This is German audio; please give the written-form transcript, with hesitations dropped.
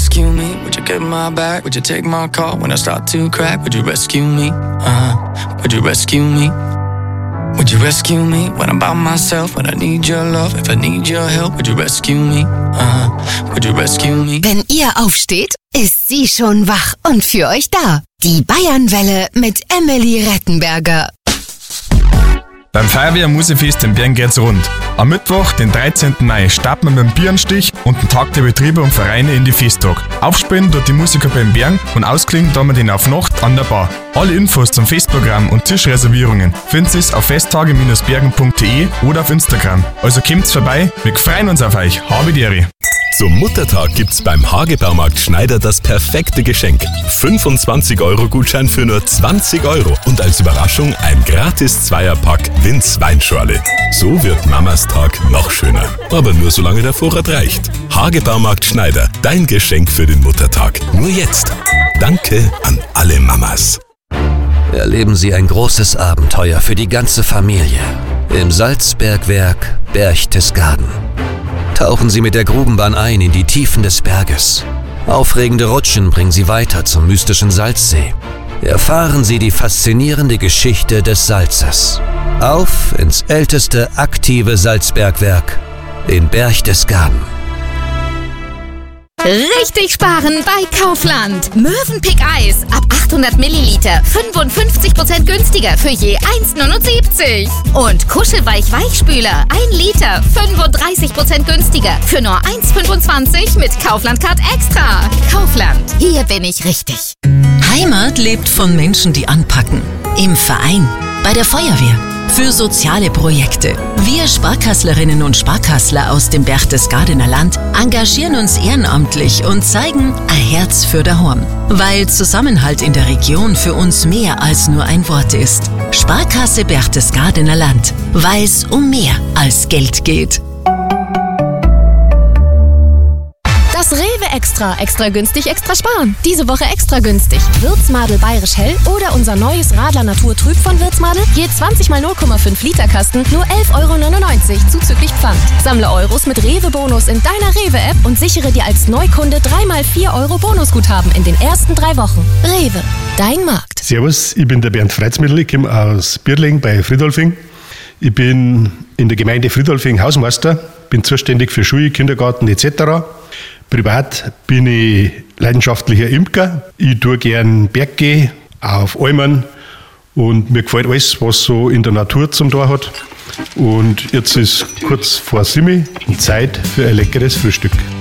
rescue me? Would you get my back? Would you take my call when I start to crack? Would you rescue me? Would you rescue me? Would you rescue me when I'm by myself? When I need your love, if I need your help, would you rescue me? Would you rescue me? Wenn ihr aufsteht, ist sie schon wach und für euch da. Die Bayernwelle mit Emily Rettenberger. Beim Feuerwehr-Musefest in Bern geht's rund. Am Mittwoch, den 13. Mai, starten wir mit dem Bierenstich und den Tag der Betriebe und Vereine in die Festtag. Aufspielen dort die Musiker beim Bern und ausklingen tun wir den auf Nacht an der Bar. Alle Infos zum Festprogramm und Tischreservierungen finden Sie auf festtage-bergen.de oder auf Instagram. Also kommt's vorbei, wir freuen uns auf euch. Habe die Ehre. Zum Muttertag gibt's beim Hagebaumarkt Schneider das perfekte Geschenk. 25-Euro-Gutschein für nur 20 € und als Überraschung ein gratis Zweierpack Winz Weinschorle. So wird Mamas Tag noch schöner. Aber nur solange der Vorrat reicht. Hagebaumarkt Schneider, dein Geschenk für den Muttertag. Nur jetzt. Danke an alle Mamas. Erleben Sie ein großes Abenteuer für die ganze Familie im Salzbergwerk Berchtesgaden. Tauchen Sie mit der Grubenbahn ein in die Tiefen des Berges. Aufregende Rutschen bringen Sie weiter zum mystischen Salzsee. Erfahren Sie die faszinierende Geschichte des Salzes. Auf ins älteste aktive Salzbergwerk in Berchtesgaden. Richtig sparen bei Kaufland. Mövenpick Eis ab 800 Milliliter 55% günstiger für je 1,79. Und Kuschelweich Weichspüler 1 Liter 35% günstiger für nur 1,25 mit Kaufland Card Extra. Kaufland, hier bin ich richtig. Heimat lebt von Menschen, die anpacken. Im Verein, bei der Feuerwehr, für soziale Projekte. Wir Sparkasslerinnen und Sparkassler aus dem Berchtesgadener Land engagieren uns ehrenamtlich und zeigen ein Herz für daheim. Weil Zusammenhalt in der Region für uns mehr als nur ein Wort ist. Sparkasse Berchtesgadener Land, weil es um mehr als Geld geht. Das Rewe Extra günstig, extra sparen. Diese Woche extra günstig. Wirtsmadel Bayerisch Hell oder unser neues Radler Natur Trüb von Wirtsmadel. Je 20 mal 0,5 Liter Kasten, nur 11,99 € zuzüglich Pfand. Sammle Euros mit Rewe-Bonus in deiner Rewe-App und sichere dir als Neukunde 3 mal 4 € Bonusguthaben in den ersten 3 Wochen. Rewe, dein Markt. Servus, ich bin der Bernd Freizmittel, ich komme aus Birling bei Friedolfing. Ich bin in der Gemeinde Friedolfing Hausmeister, bin zuständig für Schule, Kindergarten etc. Privat bin ich leidenschaftlicher Imker. Ich tue gern Berggehen auf Almen und mir gefällt alles, was so in der Natur zum Tor hat. Und jetzt ist kurz vor Simi Zeit für ein leckeres Frühstück.